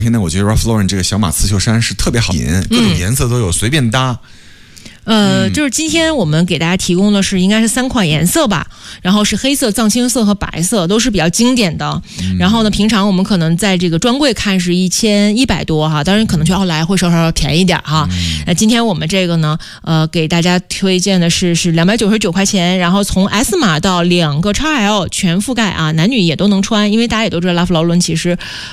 现在我觉得 Ralph Lauren 这个小马刺绣衫是特别好引，各种颜色都有，随便搭。 就是今天我们给大家提供的是应该是3款颜色吧，然后是黑色、藏青色和白色，都是比较经典的。然后呢，平常我们可能在这个专柜看是1100多哈，当然可能去奥莱会稍稍便宜点哈。今天我们这个呢，给大家推荐的是299块钱，然后从 S 码到2个 XL 全覆盖啊，男女也都能穿，因为大家也都知道拉夫劳伦其实